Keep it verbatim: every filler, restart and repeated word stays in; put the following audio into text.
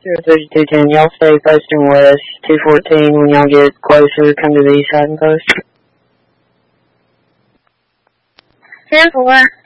zero thirty-two ten, y'all stay posting west. two fourteen, when y'all get closer, come to the east side and post. ten four.